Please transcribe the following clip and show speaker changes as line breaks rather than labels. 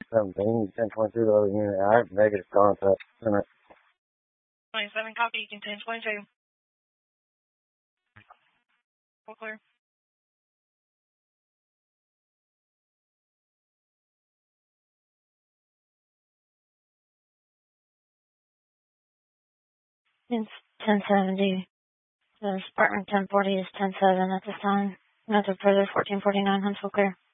1017, 1022, the other unit. I have negative contact.
27, copy, you can 1022. Full clear.
It's 1070. The Spartan 1040 is 107 at this time. Method further 1449, Huntsville clear.